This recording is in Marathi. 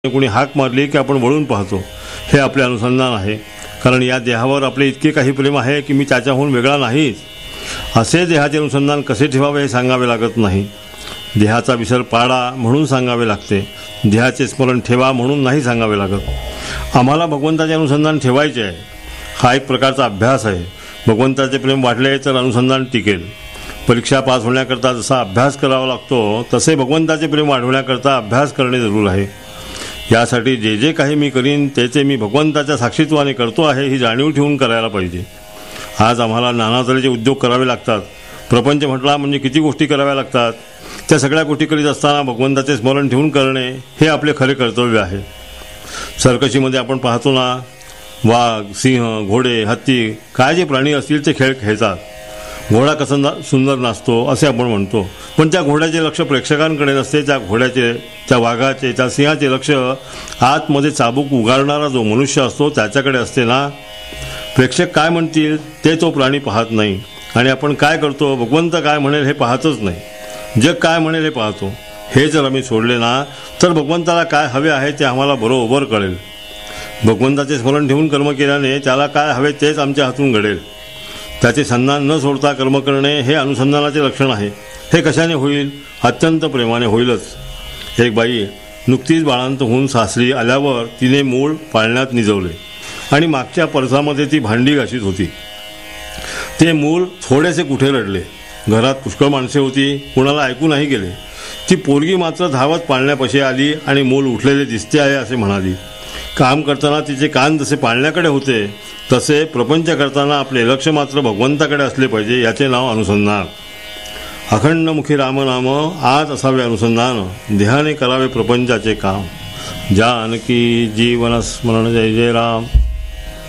कोणी हाक मारली की आपण वळून पाहतो, हे आपले अनुसंधान आहे. कारण या देहावर आपले इतके काही प्रेम आहे की मी त्याच्याहून वेगळा नाहीच. असे देहाचे अनुसंधान कसे ठेवावे हे सांगावे लागत नाही. देहाचा विसर पाडा म्हणून सांगावे लागते, देहाचे स्मरण ठेवा म्हणून नाही सांगावे लागत. आम्हाला भगवंताचे अनुसंधान ठेवायचे आहे. हा एक प्रकारचा अभ्यास आहे. भगवंताचे प्रेम वाढले तर अनुसंधान टिकेल. परीक्षा पास होण्याकरता जसा अभ्यास करावा लागतो तसे भगवंताचे प्रेम वाढवण्याकरता अभ्यास करणे जरूर आहे. यासाठी जे जे काही मी करीन त्याचे मी भगवंताच्या साक्षीत्वाने करतो आहे ही जाणीव ठेवून करायला पाहिजे. आज आम्हाला नाना तऱ्हेचे उद्योग करावे लागतात. प्रपंच म्हटला म्हणजे किती गोष्टी कराव्या लागतात. त्या सगळ्या गोष्टी करीत असताना भगवंताचे स्मरण ठेवून करणे हे आपले खरे कर्तव्य आहे. सर्कशीमध्ये आपण पाहतो ना, वाघ, सिंह, घोडे, हत्ती काय जे प्राणी असतील ते खेळ खेळतात. घोडा कसा सुंदर नाचतो असे आपण म्हणतो, पण त्या घोड्याचे लक्ष प्रेक्षकांकडे नसते. त्या घोड्याचे, त्या वाघाचे, त्या सिंहाचे लक्ष आतमध्ये चाबूक उगारणारा जो मनुष्य असतो त्याच्याकडे असते ना. प्रेक्षक काय म्हणतील ते तो प्राणी पाहत नाही, आणि आपण काय करतो, भगवंत काय म्हणेल हे पाहतच नाही. जग काय म्हणेल हे पाहतो. हे जर आम्ही सोडले ना तर भगवंताला काय हवे आहे ते आम्हाला बरोबर कळेल. भगवंताचे स्मरण ठेवून कर्म केल्याने त्याला काय हवे तेच आमच्या हातून घडेल. त्याचे संधान न सोडता कर्म करणे हे अनुसंधानाचे लक्षण आहे. हे कशाने होईल? अत्यंत प्रेमाने होईलच. एक बाई नुकतीच बाळांत होऊन सासरी आल्यावर तिने मूल पाळण्यात निजवले आणि मागच्या परसामध्ये ती भांडी घाशीत होती. ते मूल थोडेसे कुठे रडले. घरात पुष्कळ माणसे होती, कुणाला ऐकू नाही गेले. ती पोरगी मात्र धावत पाळण्यापाशी आली आणि मूल उठलेले दिसते आहे असे म्हणाली. काम करताना तिचे कान जसे पाळण्याकडे होते तसे प्रपंच करताना आपले लक्ष मात्र भगवंताकडे असले पाहिजे. याचे नाव अनुसंधान. अखंडमुखी रामनाम आज असावे अनुसंधान. देहाने करावे प्रपंचाचे काम. जानकी जीवन स्मरण. जय जय राम.